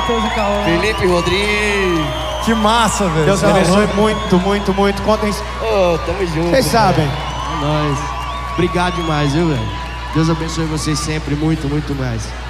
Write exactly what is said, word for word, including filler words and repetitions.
Matheus e Cauã. Felipe Rodrigues. Que massa, velho. Deus abençoe muito, muito, muito. Contem. Ô, oh, tamo junto. Vocês sabem. É nóis. Obrigado demais, viu, velho? Deus abençoe vocês sempre muito, muito mais.